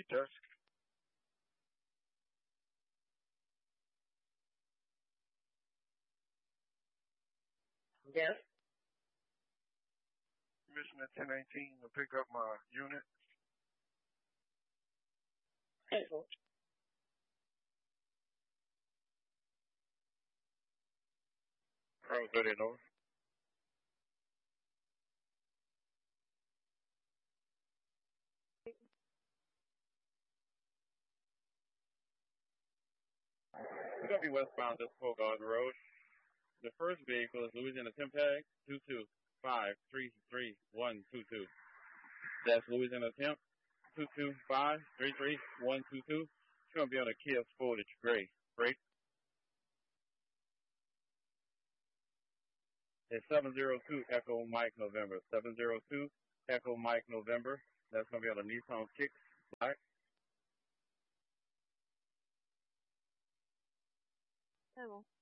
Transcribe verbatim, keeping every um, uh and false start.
Repeat test. Yes. Mission at ten nineteen to pick up my unit. Table. Route thirty North. Copy westbound Disco Garden Road. The first vehicle is Louisiana Tempag two two five three three one two two. That's Louisiana Temp two two five three three one two two. It's going to be on a Kia Sportage Gray. Break. It's seven zero two Echo Mike November. seven zero two Echo Mike November. That's going to be on a Nissan Kicks Black. Table.